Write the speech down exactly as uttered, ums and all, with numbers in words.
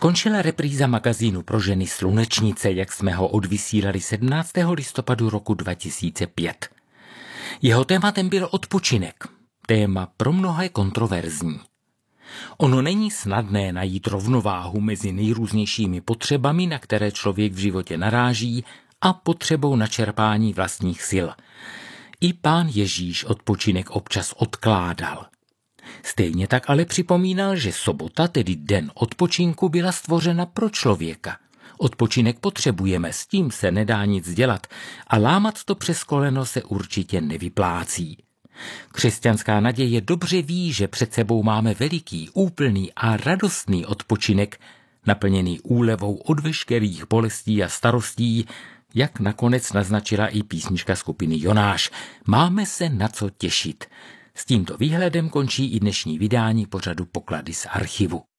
Skončila repríza magazínu pro ženy Slunečnice, jak jsme ho odvysílali sedmnáctého listopadu roku dva tisíce pět. Jeho tématem byl odpočinek, téma pro mnohé kontroverzní. Ono není snadné najít rovnováhu mezi nejrůznějšími potřebami, na které člověk v životě naráží, a potřebou načerpání vlastních sil. I Pán Ježíš odpočinek občas odkládal. Stejně tak ale připomínal, že sobota, tedy den odpočinku, byla stvořena pro člověka. Odpočinek potřebujeme, s tím se nedá nic dělat a lámat to přes koleno se určitě nevyplácí. Křesťanská naděje dobře ví, že před sebou máme veliký, úplný a radostný odpočinek, naplněný úlevou od veškerých bolestí a starostí, jak nakonec naznačila i písnička skupiny Jonáš. Máme se na co těšit. S tímto výhledem končí i dnešní vydání pořadu Poklady z archivu.